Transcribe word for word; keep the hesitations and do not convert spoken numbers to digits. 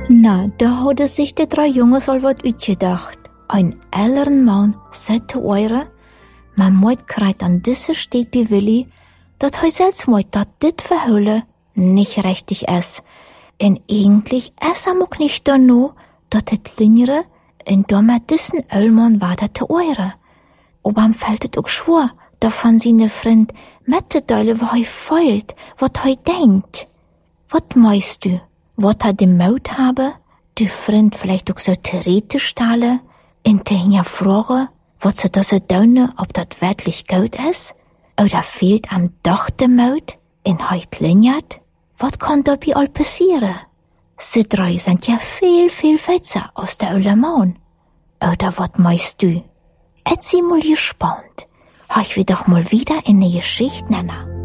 Na, da hadden sich de drei Jungens al wat uitgedacht. Ein älteren Mann sagt zu eure, man moet kreit an diese steht bei Willi, dat hij selbst moet dat dit verhüllen nicht richtig ist. En eigentlich ist er ook nicht da no, dat het Linjere en dommer dissen Ölmann war dat te eure. Aber am fällt het ook schwor, davon seine Freund mittedeile, wo hij feilt, wat hij denkt. Wat meinst du? Wat er den Mut habe, die Freund vielleicht auch so theoretisch stelle, in te hinja fragen, wat ze das so tun, ob dat wirklich gut ist? Oder fehlt am doch der Mut, in heut linjert? Wat kann dabei all passieren? Sie drei sind ja viel, viel fetzer aus der Öllermann. Oder wat meinst du? Et sie mal gespannt. Hör ich wir doch mal wieder in die Geschichte nennen.